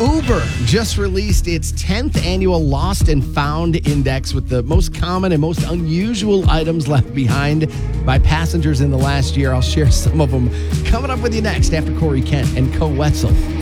Uber just released its 10th annual Lost and Found Index with the most common and most unusual items left behind by passengers in the last year. I'll share some of them coming up with you next after Corey Kent and Co Wetzel